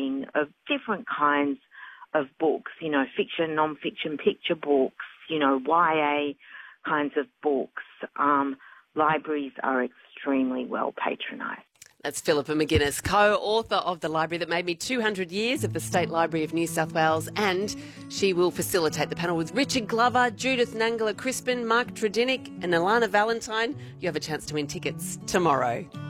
gathering of different kinds of books, fiction, non-fiction, picture books, YA kinds of books. Libraries are extremely well patronised. That's Philippa McGuinness, co-author of The Library That Made Me 200 Years of the State Library of New South Wales, and she will facilitate the panel with Richard Glover, Judith Nangala Crispin, Mark Tredinnick and Alana Valentine. You have a chance to win tickets tomorrow.